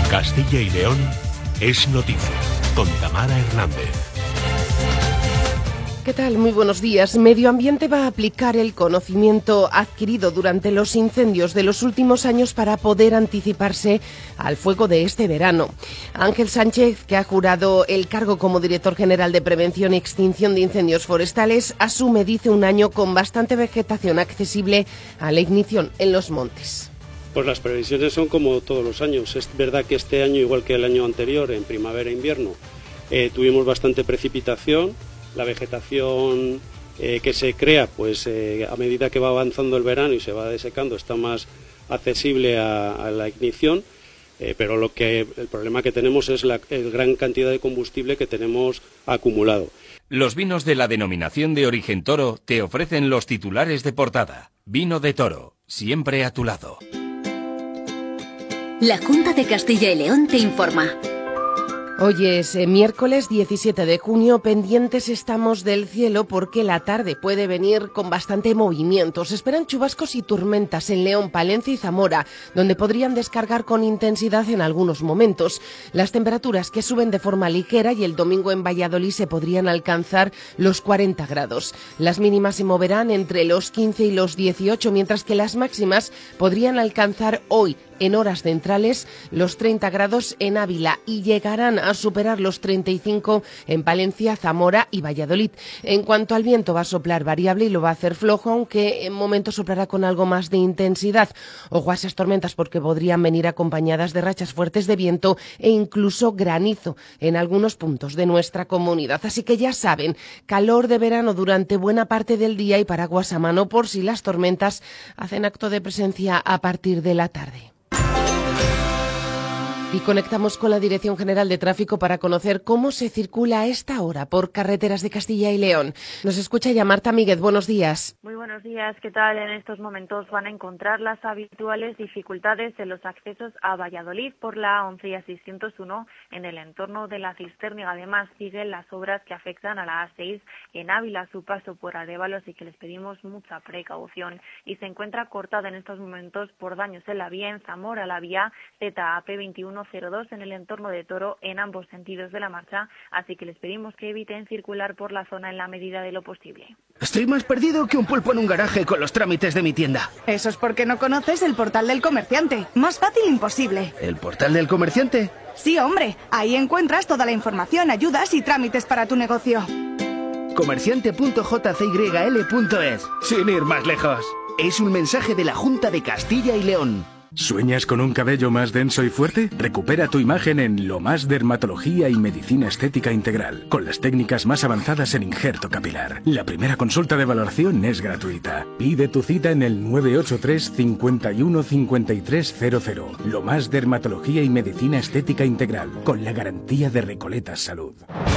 Castilla y León es noticia, con Tamara Hernández. ¿Qué tal? Muy buenos días. Medio Ambiente va a aplicar el conocimiento adquirido durante los incendios de los últimos años para poder anticiparse al fuego de este verano. Ángel Sánchez, que ha jurado el cargo como director general de Prevención y Extinción de Incendios Forestales, asume, dice, un año con bastante vegetación accesible a la ignición en los montes. Pues las previsiones son como todos los años. Es verdad que este año, igual que el año anterior, en primavera e invierno, tuvimos bastante precipitación. La vegetación que se crea, pues a medida que va avanzando el verano y se va desecando, está más accesible a la ignición, pero el problema que tenemos es la gran cantidad de combustible que tenemos acumulado. Los vinos de la denominación de origen Toro te ofrecen los titulares de portada. Vino de Toro, siempre a tu lado. La Junta de Castilla y León te informa. Hoy es miércoles 17 de junio, pendientes estamos del cielo porque la tarde puede venir con bastante movimiento. Se esperan chubascos y tormentas en León, Palencia y Zamora, donde podrían descargar con intensidad en algunos momentos. Las temperaturas que suben de forma ligera y el domingo en Valladolid se podrían alcanzar los 40 grados. Las mínimas se moverán entre los 15 y los 18, mientras que las máximas podrían alcanzar hoy, en horas centrales, los 30 grados en Ávila y llegarán a superar los 35 en Palencia, Zamora y Valladolid. En cuanto al viento, va a soplar variable y lo va a hacer flojo, aunque en momentos soplará con algo más de intensidad. Ojo a esas tormentas porque podrían venir acompañadas de rachas fuertes de viento e incluso granizo en algunos puntos de nuestra comunidad. Así que ya saben, calor de verano durante buena parte del día y paraguas a mano por si las tormentas hacen acto de presencia a partir de la tarde. Y conectamos con la Dirección General de Tráfico para conocer cómo se circula a esta hora por carreteras de Castilla y León. Nos escucha ya Marta Míguez. Buenos días. Muy buenos días. ¿Qué tal? En estos momentos van a encontrar las habituales dificultades en los accesos a Valladolid por la 11 y a 601 en el entorno de la Cisterna. Además, siguen las obras que afectan a la A6 en Ávila, su paso por Arévalo, así que les pedimos mucha precaución. Y se encuentra cortada en estos momentos por daños en la vía en Zamora, la vía ZAP 2102 en el entorno de Toro en ambos sentidos de la marcha, así que les pedimos que eviten circular por la zona en la medida de lo posible. Estoy más perdido que un pulpo en un garaje con los trámites de mi tienda. Eso es porque no conoces el portal del comerciante. Más fácil imposible. ¿El portal del comerciante? Sí, hombre. Ahí encuentras toda la información, ayudas y trámites para tu negocio. Comerciante.jcyl.es. Sin ir más lejos. Es un mensaje de la Junta de Castilla y León. ¿Sueñas con un cabello más denso y fuerte? Recupera tu imagen en Lo Más Dermatología y Medicina Estética Integral, con las técnicas más avanzadas en injerto capilar. La primera consulta de valoración es gratuita. Pide tu cita en el 983 51 5300. Lo Más Dermatología y Medicina Estética Integral, con la garantía de Recoletas Salud.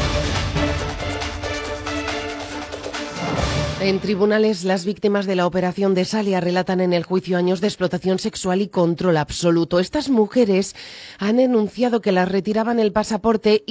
En tribunales, las víctimas de la operación de Salia relatan en el juicio años de explotación sexual y control absoluto. Estas mujeres han denunciado que las retiraban el pasaporte